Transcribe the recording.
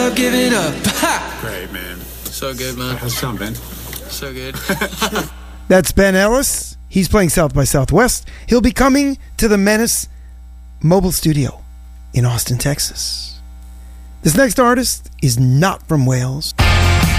up, give it up. Great, man. So good, man. How's it sound, Ben? So good. That's Ben Ellis. He's playing South by Southwest. He'll be coming to the Menace Mobile Studio in Austin, Texas. This next artist is not from Wales.